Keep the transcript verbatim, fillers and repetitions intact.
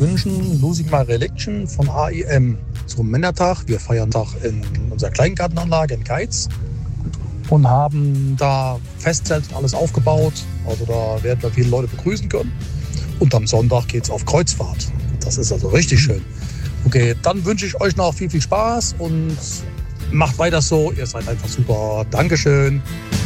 wünschen Lucy My Religion von A I M zum Männertag. Wir feiern Tag in unserer Kleingartenanlage in Geiz und haben da Festzelt und alles aufgebaut. Also da werden wir viele Leute begrüßen können. Und am Sonntag geht's auf Kreuzfahrt. Das ist also richtig schön. Okay, dann wünsche ich euch noch viel, viel Spaß und macht weiter so. Ihr seid einfach super. Dankeschön.